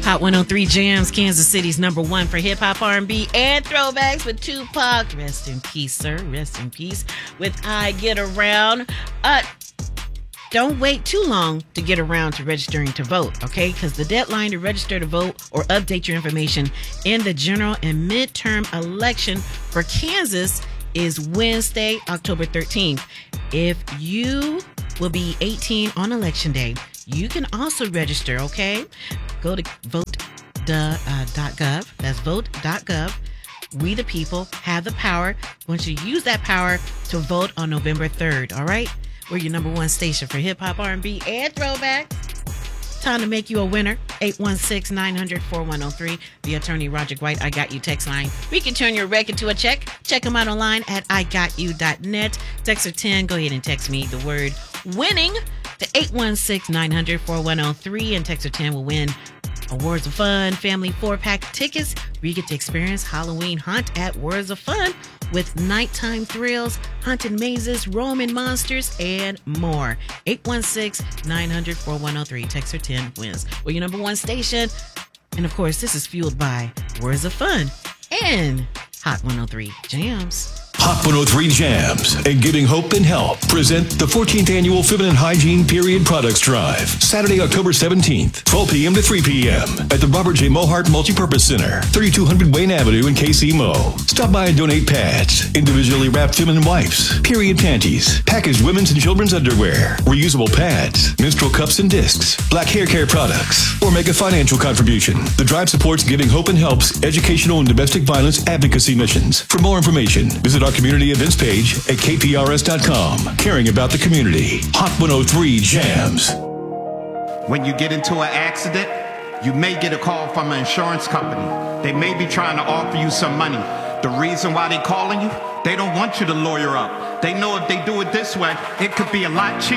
Hot 103 Jams, Kansas City's #1 for hip-hop, R&B, and throwbacks with Tupac. Rest in peace, sir. Rest in peace. With I Get Around. Don't wait too long to get around to registering to vote, okay? Because the deadline to register to vote or update your information in the general and midterm election for Kansas is Wednesday, October 13th. If you will be 18 on Election Day, you can also register, okay? Go to vote.gov. That's vote.gov. We the people have the power. I want you to use that power to vote on November 3rd, all right? We're your #1 station for hip-hop, R&B, and throwback. Time to make you a winner. 816-900-4103. The attorney Roger White, I Got You text line. We can turn your wreck into a check. Check them out online at IGotYou.net. Texter 10, go ahead and text me the word winning to 816-900-4103. And Texter 10 will win Words of Fun family 4-pack tickets where you get to experience Halloween Hunt at Words of Fun with nighttime thrills, haunted mazes, roaming monsters, and more. 816-900-4103. Texter 10 wins. We're your #1 station. And of course, this is fueled by Words of Fun and Hot 103 Jams. Hot 103 Jams and Giving Hope and Help present the 14th Annual Feminine Hygiene Period Products Drive, Saturday, October 17th, 12 p.m. to 3 p.m. at the Robert J. Mohart Multipurpose Center, 3200 Wayne Avenue in KC Mo. Stop by and donate pads, individually wrapped feminine wipes, period panties, packaged women's and children's underwear, reusable pads, menstrual cups and discs, black hair care products, or make a financial contribution. The drive supports Giving Hope and Help's educational and domestic violence advocacy missions. For more information, visit our community events page at kprs.com. Caring about the community. Hot 103 Jams. When you get into an accident, you may get a call from an insurance company. They may be trying to offer you some money. The reason why they're calling you, they don't want you to lawyer up. They know if they do it this way, it could be a lot cheaper.